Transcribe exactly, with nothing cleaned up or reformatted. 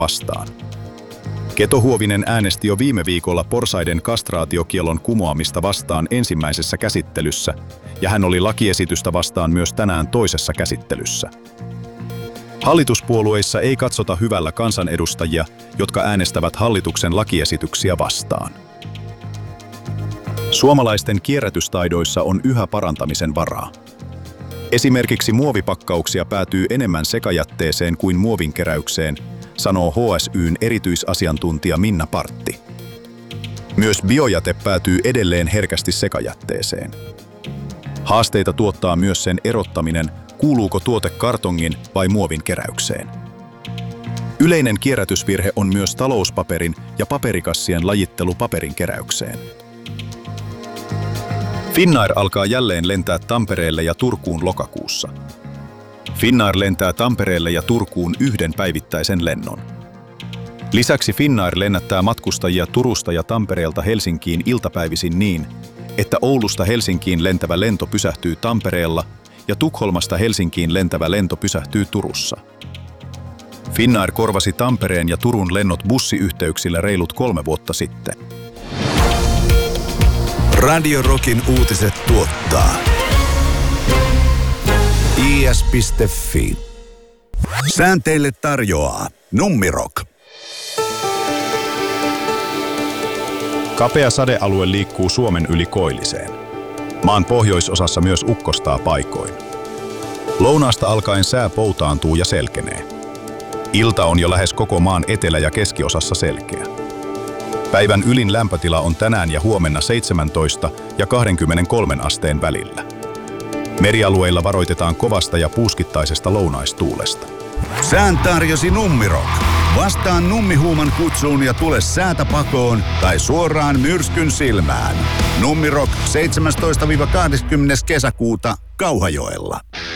vastaan. Keto-Huovinen äänesti jo viime viikolla porsaiden kastraatiokiellon kumoamista vastaan ensimmäisessä käsittelyssä, ja hän oli lakiesitystä vastaan myös tänään toisessa käsittelyssä. Hallituspuolueissa ei katsota hyvällä kansanedustajia, jotka äänestävät hallituksen lakiesityksiä vastaan. Suomalaisten kierrätystaidoissa on yhä parantamisen varaa. Esimerkiksi muovipakkauksia päätyy enemmän sekajätteeseen kuin muovinkeräykseen, sanoo H S Y:n erityisasiantuntija Minna Partti. Myös biojäte päätyy edelleen herkästi sekajätteeseen. Haasteita tuottaa myös sen erottaminen, kuuluuko tuote kartongin vai muovin keräykseen. Yleinen kierrätysvirhe on myös talouspaperin ja paperikassien lajittelu paperin keräykseen. Finnair alkaa jälleen lentää Tampereelle ja Turkuun lokakuussa. Finnair lentää Tampereelle ja Turkuun yhden päivittäisen lennon. Lisäksi Finnair lennättää matkustajia Turusta ja Tampereelta Helsinkiin iltapäivisin niin, että Oulusta Helsinkiin lentävä lento pysähtyy Tampereella ja Tukholmasta Helsinkiin lentävä lento pysähtyy Turussa. Finnair korvasi Tampereen ja Turun lennot bussiyhteyksillä reilut kolme vuotta sitten. Radio Rockin uutiset tuottaa I S piste F I. Säänteille tarjoaa Nummirock. Kapea sadealue liikkuu Suomen yli koilliseen. Maan pohjoisosassa myös ukkostaa paikoin. Lounaasta alkaen sää poutaantuu ja selkenee. Ilta on jo lähes koko maan etelä- ja keskiosassa selkeä. Päivän ylin lämpötila on tänään ja huomenna seitsemäntoista ja kaksikymmentäkolme asteen välillä. Merialueilla varoitetaan kovasta ja puuskittaisesta lounaistuulesta. Sään tarjosi Nummirock. Vastaan nummihuuman kutsuun ja tule säätä pakoon tai suoraan myrskyn silmään. Nummirock seitsemästoista–kahdeskymmenes kesäkuuta Kauhajoella.